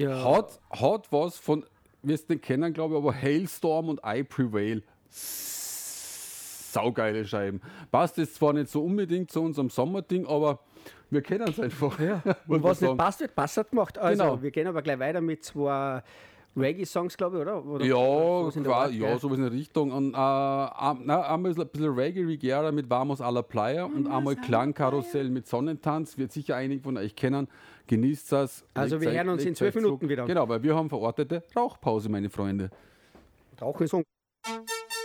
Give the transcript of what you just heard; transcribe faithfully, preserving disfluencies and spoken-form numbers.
Ja. Hat, hat was von, wirst du den kennen, glaube ich, aber Hailstorm und I Prevail. Saugeile Scheiben. Passt jetzt zwar nicht so unbedingt zu unserem Sommerding, aber wir kennen es einfach. Ja. muss Und man was nicht sagen. passt, wird passend gemacht. Also, Genau. wir gehen aber gleich weiter mit zwei Reggae-Songs, glaube ich, oder? oder Ja, sowas in der qua- Art, ja, gell? sowas in der Richtung. Und äh, am- na, einmal ein bisschen Reggae Riviera mit Vamos a la Playa und einmal Klangkarussell mit Sonnentanz. Wird sicher einige von euch kennen. Genießt das. Also Legt wir Zeit- hören uns legt in zwölf Zeit Minuten zurück. wieder. Genau, weil wir haben verortete Rauchpause, meine Freunde. Rauchen ist un